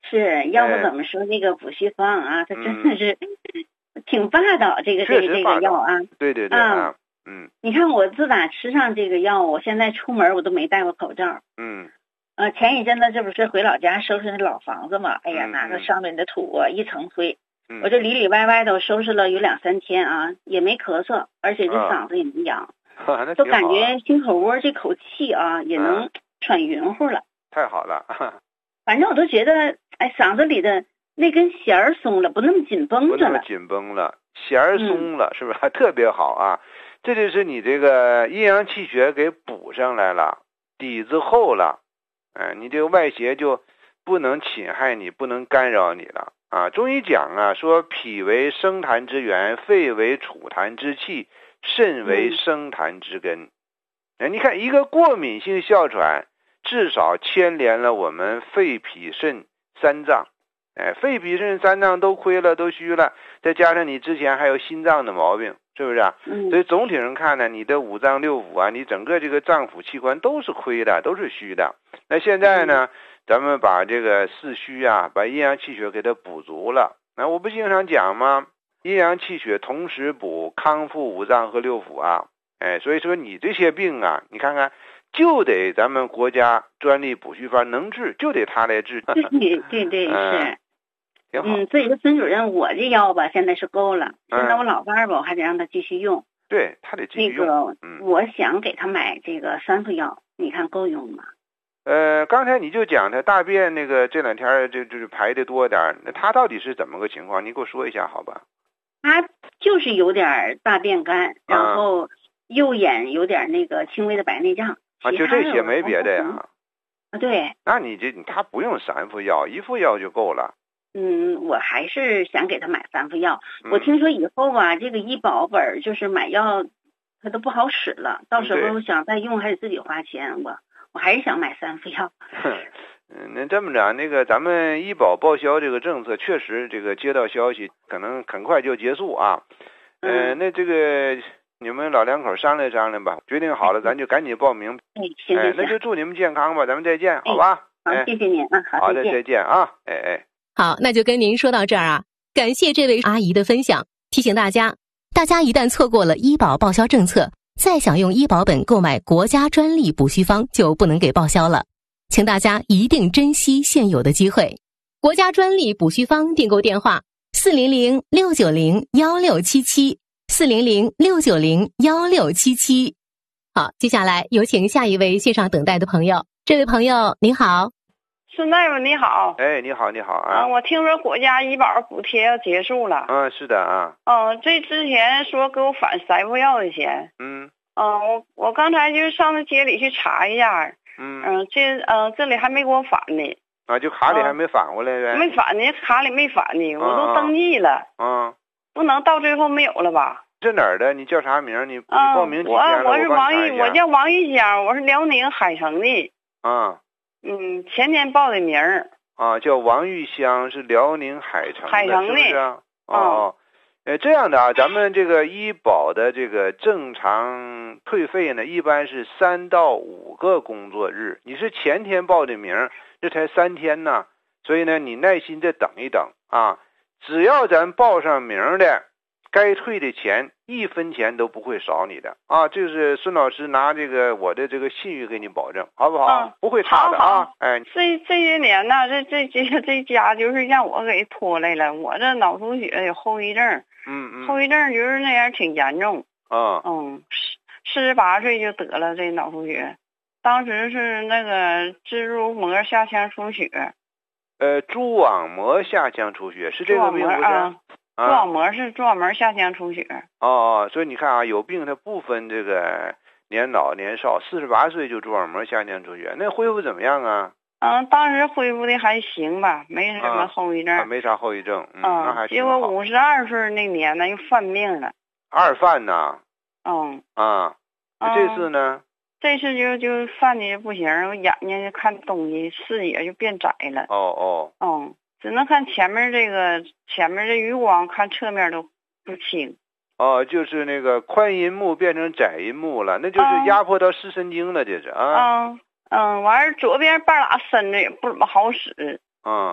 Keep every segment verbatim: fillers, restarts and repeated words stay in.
是，要不怎么说这个补虚方啊，它真的是挺霸道，这个这个这个药啊。 对对对啊，嗯。 你看我自打吃上这个药，我现在出门我都没戴过口罩。 嗯。 呃，前一阵子这不是回老家收拾那老房子嘛？哎呀，拿着上面的土啊一层灰， 嗯、 我这里里外外都收拾了有两三天啊，也没咳嗽，而且这嗓子也没痒， 啊、 都感觉心口窝这口气啊也能喘匀乎了。 太好了。 反正我都觉得，哎，嗓子里的那根弦儿松了，不那么紧绷着了。 不那么紧绷了，弦儿松了，嗯、是不是？特别好啊！这就是你这个阴阳气血给补上来了，底子厚了，哎，你这个外邪就不能侵害你，不能干扰你了啊！中医讲啊，说脾为生痰之源，肺为储痰之器，肾为生痰之根。哎、嗯，你看一个过敏性哮喘。至少牵连了我们肺脾肾三脏，哎，肺脾肾三脏都亏了，都虚了，再加上你之前还有心脏的毛病，是不是啊？ 嗯。 所以总体上看呢，你的五脏六腑啊，你整个这个脏腑器官都是亏的，都是虚的。那现在呢，嗯、咱们把这个四虚啊，把阴阳气血给它补足了。那我不经常讲吗？阴阳气血同时补，康复五脏和六腑啊。哎，所以说你这些病啊，你看看。就得咱们国家专利补虚方能治，就得他来治。 对对对是， 嗯，挺好。 嗯，所以说孙主任，我这药吧现在是够了，现在我老伴儿吧，我还得让他继续用。 对他得继续用。 那个， 嗯， 我想给他买这个三副药，你看够用吗？ 呃，刚才你就讲他大便那个这两天就就是排的多点，那他到底是怎么个情况？你给我说一下好吧？ 他就是有点大便干，然后右眼有点那个轻微的白内障。 啊，就这些没别的呀。 啊，对。 那你这他不用三副药，一副药就够了。 嗯，我还是想给他买三副药。嗯、我听说以后吧，这个医保本就是买药，它都不好使了。到时候想再用还得自己花钱。我我还是想买三副药。 嗯，那这么着，那个咱们医保报销这个政策确实这个接到消息，可能很快就结束啊。呃、嗯，那这个。你们老两口商量商量吧，决定好了，咱就赶紧报名。 哎，行行行， 那就祝你们健康吧，咱们再见，好吧？ 好，谢谢您啊，好， 好的，再见啊，哎哎。 好，那就跟您说到这儿啊，感谢这位阿姨的分享。提醒大家，大家一旦错过了医保报销政策，再想用医保本购买国家专利补虚方就不能给报销了，请大家一定珍惜现有的机会。国家专利补虚方订购电话：四零零六九零幺六七七。四零零六九零幺六七七。好，接下来有请下一位线上等待的朋友。这位朋友您好。 孙大夫你好。 哎，你好你好啊。 啊，我听说国家医保补贴要结束了。 嗯，是的啊。 嗯，这之前说给我返三副药的钱。 嗯。 嗯，我我刚才就上那街里去查一下。 嗯。 嗯，这嗯这里还没给我返呢。 啊，就卡里还没返过来呗。 没返呢，卡里没返呢，我都登记了。 嗯。 不能到最后没有了吧？ 这哪儿的？你叫啥名？你你报名几天了？ 我我是王玉， 我叫王玉香，我是辽宁海城的。 啊。 嗯，前天报的名儿。 啊，叫王玉香，是辽宁海城的。 海城的。 是不是啊？哦。呃，这样的啊，咱们这个医保的这个正常退费呢，一般是三到五个工作日。你是前天报的名，这才三天呢，所以呢，你耐心再等一等啊。只要咱报上名的，该退的钱一分钱都不会少你的啊！这是孙老师拿这个我的这个信誉给你保证，好不好？ 嗯、 不会差的啊！哎， 这这些年呢，这这这这家就是让我给拖来了。我这脑出血有后遗症， 嗯嗯， 后遗症就是那样挺严重。 啊， 嗯，四十八岁就得了这脑出血，当时是那个蜘蛛膜下腔出血。 呃，蛛网膜下腔出血是这个病不是？ 啊，蛛网膜是蛛网膜下腔出血。 哦哦，所以你看啊，有病它不分这个年老年少，四十八岁就蛛网膜下腔出血，那恢复怎么样啊？ 嗯，当时恢复的还行吧，没什么后遗症。 啊啊、没啥后遗症。嗯， 嗯那还结果五十二岁那年呢，又犯病了。 二犯呢？ 嗯。 啊，那这次呢？ 嗯这次就就犯的不行，我眼睛就看东西视野就变窄了。 哦哦。 嗯，只能看前面这个前面这余光，看侧面都不清。 哦，就是那个宽银幕变成窄银幕了，那就是压迫到视神经了，这是啊。 嗯嗯，完事左边半拉伸着也不怎么好使。 嗯。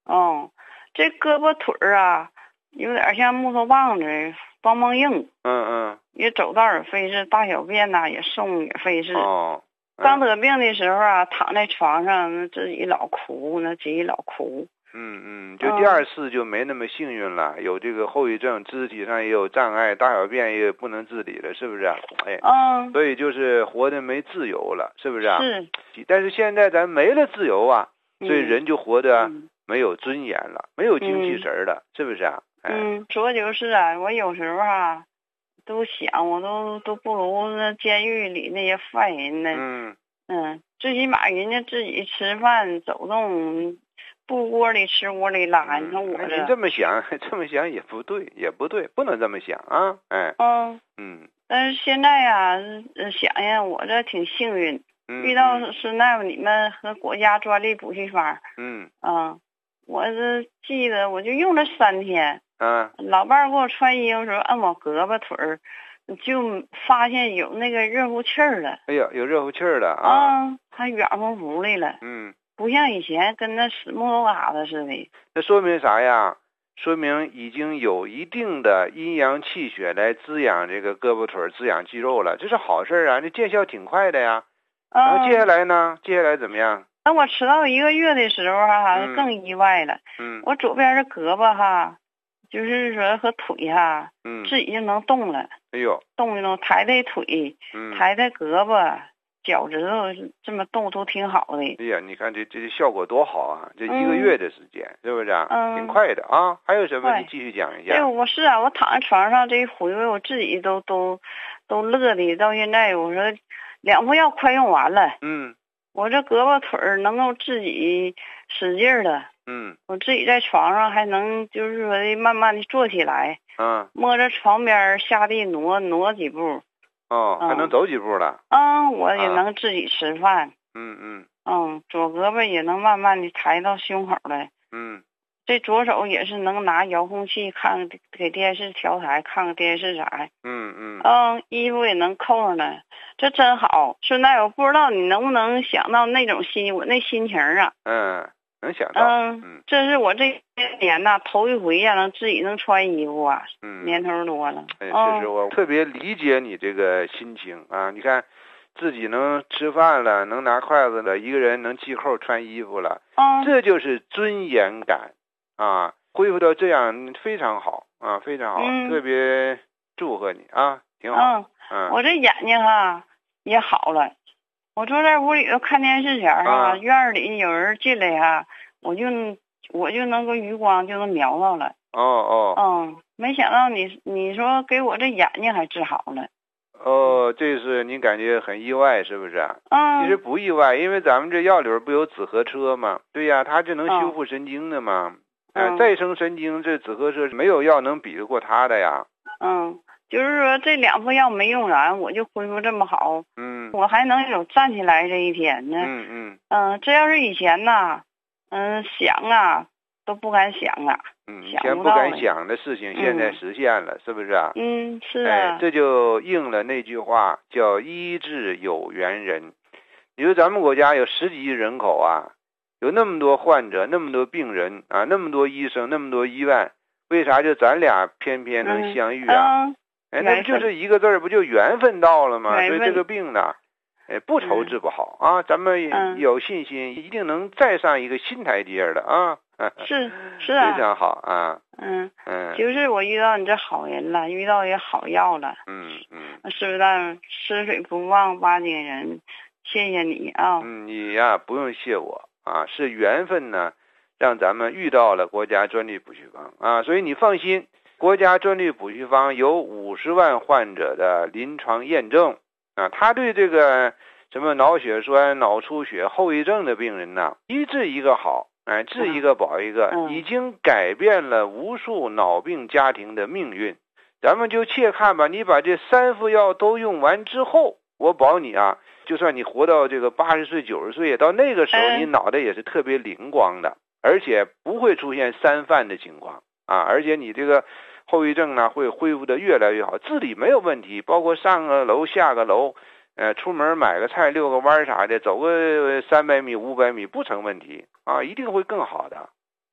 哦，这胳膊腿儿啊，有点像木头棒子，梆梆硬。 嗯嗯。 也走道也费事，大小便呐、啊、也送也费事。 哦。嗯、 刚得病的时候啊，躺在床上自己老哭，那自己老哭。 嗯嗯，就第二次就没那么幸运了，嗯、有这个后遗症，肢体上也有障碍，大小便也不能自理了，是不是？哎。 嗯。 所以就是活得没自由了，是不是？ 是。 但是现在咱没了自由啊，所以人就活得没有尊严了，嗯、没有精气神了，嗯、是不是啊？哎、 嗯，说就是啊，我有时候啊。都想，我都都不如那监狱里那些犯人呢。 嗯嗯，最起码人家自己吃饭走动，不窝里吃窝里拉。你看我这。 您这么想，这么想也不对，也不对，不能这么想啊！哎。 嗯嗯。 但是现在呀、啊，想想我这挺幸运， 嗯、 遇到是那你们和国家专利补习班。 嗯。 嗯，我是记得我就用了三天。 啊， 老伴儿给我穿衣服的时候按我胳膊腿儿，就发现有那个热乎气儿了。 哎呀，有热乎气儿了啊！ 啊，还软乎乎的了。 嗯， 不像以前跟那死木头嘎子似的。 那说明啥呀？说明已经有一定的阴阳气血来滋养这个胳膊腿儿、滋养肌肉了，这是好事啊！这见效挺快的呀。 啊、 然后接下来呢？接下来怎么样？ 等我吃到一个月的时候哈、 嗯、 更意外了。 嗯。 我左边的胳膊哈。就是说和腿哈， 嗯， 自己就能动了。 哎呦， 动一动，抬抬腿， 嗯， 抬抬胳膊，脚趾头这么动都挺好的。 哎呀，你看这这效果多好啊！这一个月的时间，嗯、是不是啊？ 嗯， 挺快的啊。还有什么？你继续讲一下。 对，我是啊，我躺在床上这一回味，我自己都都都乐的。到现在我说两副药快用完了。 嗯， 我这胳膊腿儿能够自己使劲了。 嗯， 我自己在床上还能就是说的慢慢的坐起来， 嗯， 摸着床边下地挪挪几步， 哦，还能走几步了。 嗯，我也能自己吃饭。 嗯嗯。 嗯，左胳膊也能慢慢的抬到胸口来。 嗯。 这左手也是能拿遥控器看给电视调台，看个电视啥。 嗯嗯。 嗯，衣服也能扣上了，这真好。顺带我不知道你能不能想到那种心，我那心情啊。 嗯。能想到， 嗯，嗯这是我这些年呐头一回呀、啊，能自己能穿衣服啊， 嗯， 年头多了。 哎，其实我特别理解你这个心情啊！你看，自己能吃饭了，能拿筷子了，一个人能系扣穿衣服了， 嗯， 这就是尊严感啊！恢复到这样非常好啊，非常好， 嗯、 特别祝贺你啊，挺好。 嗯， 嗯我这眼睛哈也好了。我坐在屋里头看电视前哈、啊，院里有人进来哈、啊，我就我就能够余光就能瞄到了。 哦哦。 嗯，没想到你你说给我这眼睛还治好了。 哦，这是您感觉很意外是不是？ 嗯。 其实不意外，因为咱们这药里边不有紫河车吗？对呀，它这能修复神经的嘛。 嗯。 呃、再生神经，这紫河车没有药能比得过它的呀。 嗯。就是说这两副药没用完，我就恢复这么好。 嗯， 我还能有站起来这一天呢。 嗯嗯。 嗯，这要是以前呐，嗯，想啊都不敢想啊。 嗯，以前不敢想的事情，现在实现了， 嗯、 是不是啊？ 嗯，是啊。 哎，这就应了那句话，叫医治有缘人。你说咱们国家有十几亿人口啊，有那么多患者，那么多病人啊，那么多医生，那么多医院，为啥就咱俩偏偏能相遇啊？ 嗯嗯哎，那不就是一个字儿，不就缘分到了吗？所以这个病呢，哎，不愁治不好、嗯、啊，咱们有信心，一定能再上一个新台阶的啊。 是是啊， 非常好啊。 嗯嗯， 就是我遇到你这好人了，遇到也好药了。 嗯嗯， 是不是？吃水不忘挖井人，谢谢你啊。 嗯，你呀不用谢我啊，是缘分呢，让咱们遇到了国家专利补虚方啊，所以你放心。国家专利补虚方有五十万患者的临床验证啊，他对这个什么脑血栓、脑出血后遗症的病人呢，医治一个好，哎，治一个保一个， 嗯、 已经改变了无数脑病家庭的命运。咱们就切看吧，你把这三副药都用完之后，我保你啊，就算你活到这个八十岁、九十岁，到那个时候你脑袋也是特别灵光的，而且不会出现三犯的情况。啊，而且你这个后遗症呢会恢复的越来越好，自理没有问题，包括上个楼下个楼，呃，出门买个菜遛个弯啥的，走个三百米五百米不成问题啊，一定会更好的。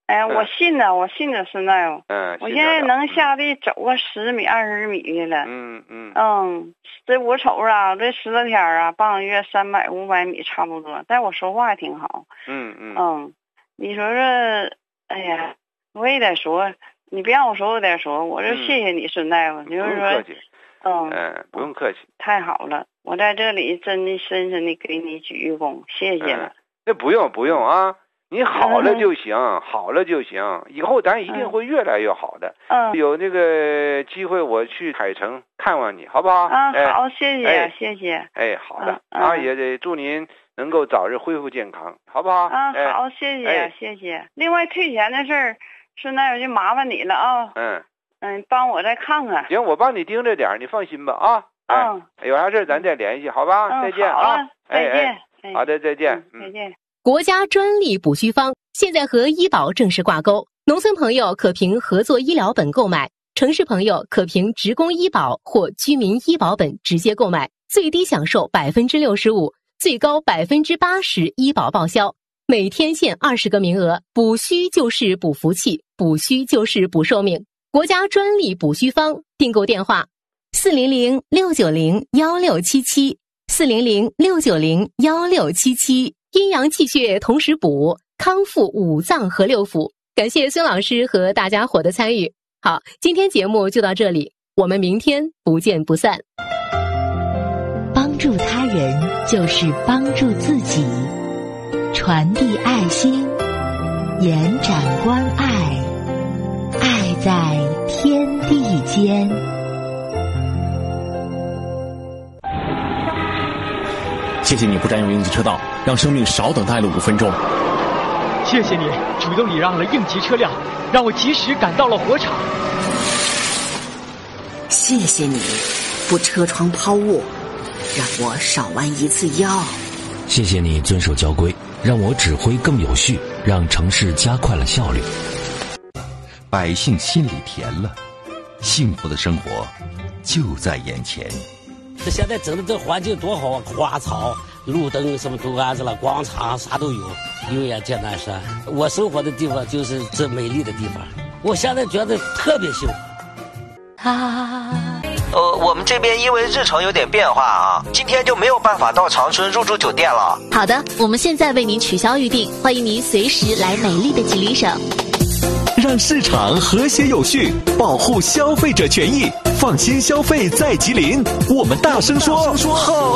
哎呀，我信呢，我信着孙大夫。 嗯， 我现在能下地走个十米、二十米的了。 嗯嗯嗯，这我瞅着啊，这十来天啊，半个月三百五百米差不多。但我说话还挺好。 嗯嗯嗯，你说这，哎呀，我也得说，你别让我说，我得说，我就谢谢你，孙大夫。就是说，嗯嗯，不用客气。 太好了，我在这里真的深深的给你鞠一躬，谢谢了。 那不用不用啊。你好了就行，嗯、好了就行，以后咱一定会越来越好的。 嗯， 有那个机会我去海城看望你，好不好？ 啊， 哎、 好，谢谢、哎、谢谢。 哎，好的， 嗯、 啊，也得祝您能够早日恢复健康，好不好？ 啊， 哎、 好，谢谢、 哎、 谢谢。另外退钱的事儿，顺带我就麻烦你了啊。 嗯嗯，帮我再看看。 行，我帮你盯着点，你放心吧啊。 嗯， 哎、有啥事咱再联系，好吧？ 嗯、 再见啊。 啊， 再见。 哎哎、好的，再见。 嗯，再见。 国家专利补虚方现在和医保正式挂钩，农村朋友可凭合作医疗本购买，城市朋友可凭职工医保或居民医保本直接购买，最低享受百分之六十五，最高百分之八十医保报销，每天限二十个名额。补虚就是补福气，补虚就是补寿命。国家专利补虚方订购电话：四零零六九零幺六七七，四零零六九零幺六七七。阴阳气血同时补，康复五脏和六腑。感谢孙老师和大家伙的参与。好，今天节目就到这里，我们明天不见不散。 帮助他人就是帮助自己，传递爱心，延展关爱，爱在天地间。 谢谢你不占用应急车道，让生命少等待了五分钟。 谢谢你主动礼让了应急车辆，让我及时赶到了火场。 谢谢你不车窗抛物，让我少弯一次腰。 谢谢你遵守交规，让我指挥更有序，让城市加快了效率。 百姓心里甜了，幸福的生活就在眼前。 这现在整的这环境多好啊，花草路灯什么都安置了，广场啥都有，永远见南山。我生活的地方就是这美丽的地方，我现在觉得特别幸福。 啊，呃，我们这边因为日程有点变化啊，今天就没有办法到长春入住酒店了。 好的，我们现在为您取消预定，欢迎您随时来美丽的吉林省。 让市场和谐有序，保护消费者权益，放心消费在吉林。我们大声说好。